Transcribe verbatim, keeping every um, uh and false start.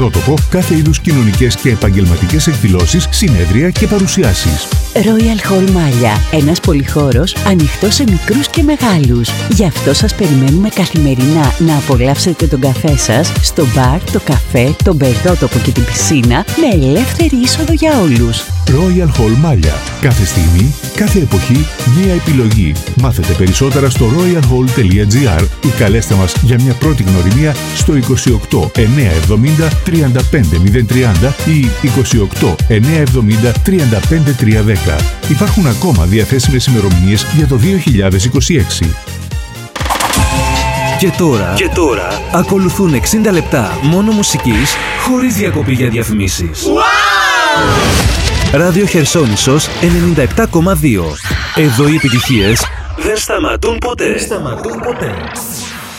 Τότοπο, κάθε είδους κοινωνικές και επαγγελματικές εκδηλώσεις, συνέδρια και παρουσιάσεις. Royal Hall Μάλια, ένας πολυχώρος ανοιχτός σε μικρούς και μεγάλους. Γι' αυτό σας περιμένουμε καθημερινά να απολαύσετε τον καφέ σας στο μπαρ, το καφέ, τον μπερδότοπο και την πισίνα με ελεύθερη είσοδο για όλους. Royal Hall Μάλια. Κάθε στιγμή, κάθε εποχή, μία επιλογή. Μάθετε περισσότερα στο royal hall τελεία gr ή καλέστε μας για μια πρώτη γνωριμία στο είκοσι οκτώ εννιακόσια εβδομήντα τριάντα πέντε μηδέν τριάντα ή είκοσι οκτώ εννιακόσια εβδομήντα τριάντα πέντε τριακόσια δέκα. Υπάρχουν ακόμα διαθέσιμες ημερομηνίες για το δύο χιλιάδες είκοσι έξι. Και τώρα, και τώρα ακολουθούν εξήντα λεπτά μόνο μουσικής, χωρίς διακοπή για διαφημίσεις. Wow! Ράδιο Χερσόνησος ενενήντα επτά κόμμα δύο. Εδώ οι επιτυχίες δεν σταματούν ποτέ. Δεν σταματούν ποτέ.